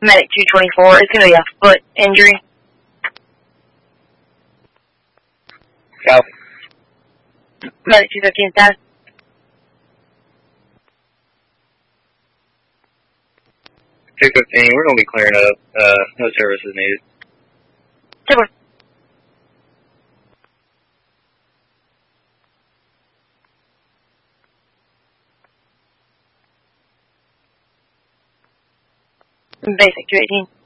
Medic 224. It's going to be a foot injury. Copy. Medic 215 status. 215, we're going to be clearing up. No services needed. Super. Basic 218.